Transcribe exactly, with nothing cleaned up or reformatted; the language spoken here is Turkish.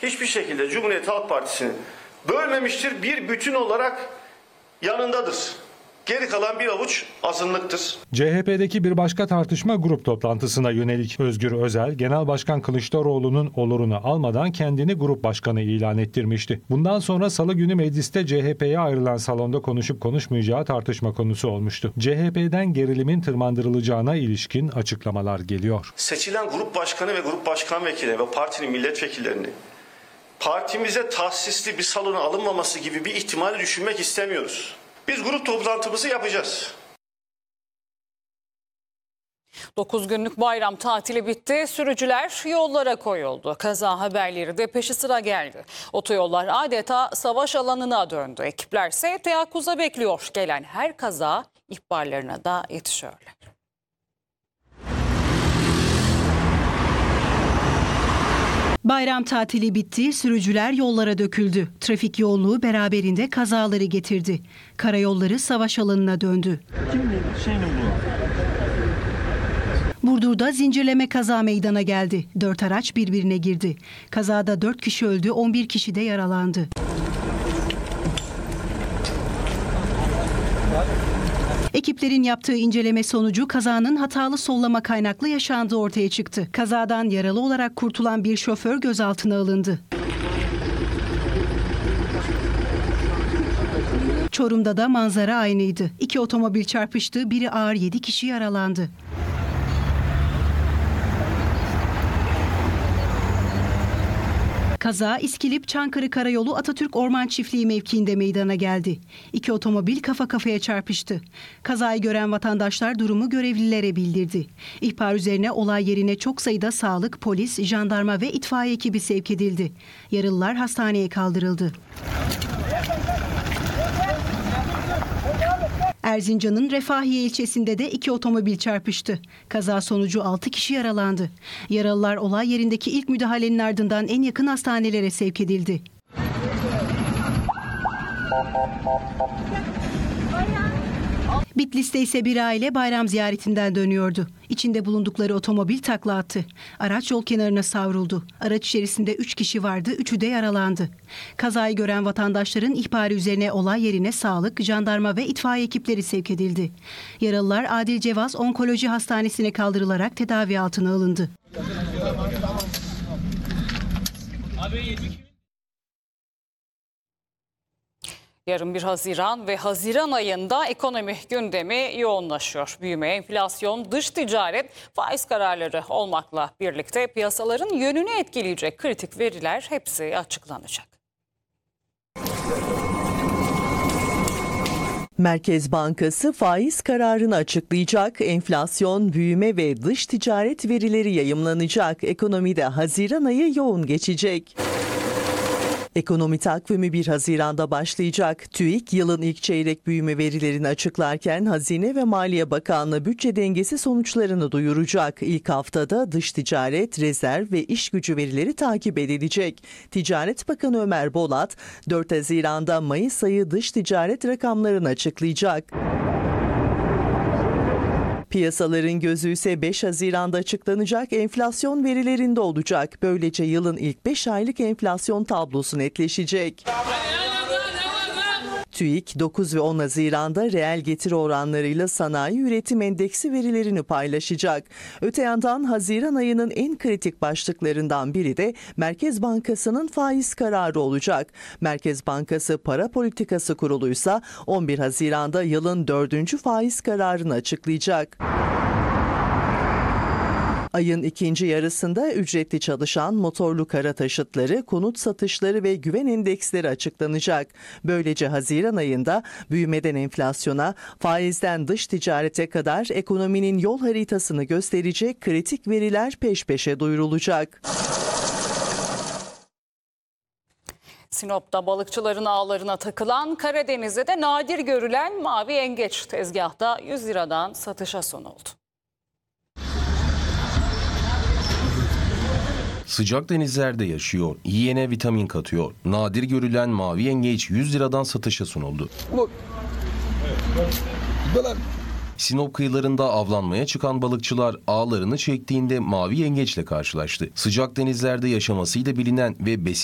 hiçbir şekilde Cumhuriyet Halk Partisi'ni bölmemiştir. Bir bütün olarak yanındadır. Geri kalan bir avuç azınlıktır. C H P'deki bir başka tartışma grup toplantısına yönelik. Özgür Özel, Genel Başkan Kılıçdaroğlu'nun olurunu almadan kendini grup başkanı ilan ettirmişti. Bundan sonra Salı günü mecliste C H P'ye ayrılan salonda konuşup konuşmayacağı tartışma konusu olmuştu. C H P'den gerilimin tırmandırılacağına ilişkin açıklamalar geliyor. Seçilen grup başkanı ve grup başkan vekili ve partinin milletvekillerini partimize tahsisli bir salona alınmaması gibi bir ihtimali düşünmek istemiyoruz. Biz grup toplantımızı yapacağız. dokuz günlük bayram tatili bitti. Sürücüler yollara koyuldu. Kaza haberleri de peşi sıra geldi. Otoyollar adeta savaş alanına döndü. Ekiplerse teyakkuza bekliyor. Gelen her kaza ihbarlarına da yetişiyorlar. Bayram tatili bitti, sürücüler yollara döküldü. Trafik yoğunluğu beraberinde kazaları getirdi. Karayolları savaş alanına döndü. Burdur'da zincirleme kaza meydana geldi. Dört araç birbirine girdi. Kazada dört kişi öldü, on bir kişi de yaralandı. Ekiplerin yaptığı inceleme sonucu kazanın hatalı sollama kaynaklı yaşandığı ortaya çıktı. Kazadan yaralı olarak kurtulan bir şoför gözaltına alındı. Çorum'da da manzara aynıydı. İki otomobil çarpıştı, biri ağır, yedi kişi yaralandı. Kaza İskilip Çankırı Karayolu Atatürk Orman Çiftliği mevkiinde meydana geldi. İki otomobil kafa kafaya çarpıştı. Kazayı gören vatandaşlar durumu görevlilere bildirdi. İhbar üzerine olay yerine çok sayıda sağlık, polis, jandarma ve itfaiye ekibi sevk edildi. Yaralılar hastaneye kaldırıldı. Erzincan'ın Refahiye ilçesinde de iki otomobil çarpıştı. Kaza sonucu altı kişi yaralandı. Yaralılar olay yerindeki ilk müdahalenin ardından en yakın hastanelere sevk edildi. Bitlis'te ise bir aile bayram ziyaretinden dönüyordu. İçinde bulundukları otomobil takla attı. Araç yol kenarına savruldu. Araç içerisinde üç kişi vardı, üçü de yaralandı. Kazayı gören vatandaşların ihbarı üzerine olay yerine sağlık, jandarma ve itfaiye ekipleri sevk edildi. Yaralılar Adil Cevaz Onkoloji Hastanesi'ne kaldırılarak tedavi altına alındı. Yarın bir Haziran ve Haziran ayında ekonomi gündemi yoğunlaşıyor. Büyüme, enflasyon, dış ticaret, faiz kararları olmakla birlikte piyasaların yönünü etkileyecek kritik veriler hepsi açıklanacak. Merkez Bankası faiz kararını açıklayacak, enflasyon, büyüme ve dış ticaret verileri yayımlanacak. Ekonomide Haziran ayı yoğun geçecek. Ekonomi takvimi bir Haziran'da başlayacak. TÜİK yılın ilk çeyrek büyüme verilerini açıklarken Hazine ve Maliye Bakanlığı bütçe dengesi sonuçlarını duyuracak. İlk haftada dış ticaret, rezerv ve iş gücü verileri takip edilecek. Ticaret Bakanı Ömer Bolat, dört Haziran'da Mayıs ayı dış ticaret rakamlarını açıklayacak. Piyasaların gözü ise beş Haziran'da açıklanacak enflasyon verilerinde olacak. Böylece yılın ilk beş aylık enflasyon tablosu netleşecek. TÜİK dokuz ve on Haziran'da reel getiri oranlarıyla sanayi üretim endeksi verilerini paylaşacak. Öte yandan Haziran ayının en kritik başlıklarından biri de Merkez Bankası'nın faiz kararı olacak. Merkez Bankası Para Politikası Kurulu'ysa on bir Haziran'da yılın dördüncü faiz kararını açıklayacak. Ayın ikinci yarısında ücretli çalışan motorlu kara taşıtları, konut satışları ve güven endeksleri açıklanacak. Böylece Haziran ayında büyümeden enflasyona, faizden dış ticarete kadar ekonominin yol haritasını gösterecek kritik veriler peş peşe duyurulacak. Sinop'ta balıkçıların ağlarına takılan, Karadeniz'de de nadir görülen mavi yengeç tezgahta yüz liradan satışa sunuldu. Sıcak denizlerde yaşıyor, yiyene vitamin katıyor. Nadir görülen mavi yengeç yüz liradan satışa sunuldu. Sinop kıyılarında avlanmaya çıkan balıkçılar ağlarını çektiğinde mavi yengeçle karşılaştı. Sıcak denizlerde yaşamasıyla bilinen ve besin